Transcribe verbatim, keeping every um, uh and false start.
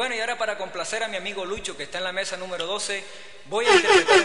Bueno, y ahora para complacer a mi amigo Lucho, que está en la mesa número doce, voy a interpretar